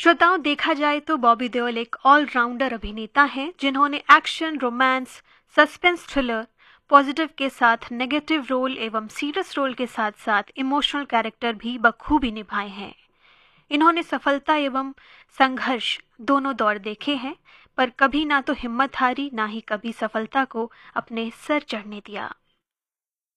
श्रोताओं, देखा जाए तो बॉबी देओल एक ऑलराउंडर अभिनेता हैं जिन्होंने action, romance, suspense, thriller, positive के साथ नेगेटिव रोल एवं सीरियस रोल के साथ साथ इमोशनल कैरेक्टर भी बखूबी निभाए हैं। इन्होंने सफलता एवं संघर्ष दोनों दौर देखे हैं, पर कभी ना तो हिम्मत हारी, ना ही कभी सफलता को अपने सर चढ़ने दिया।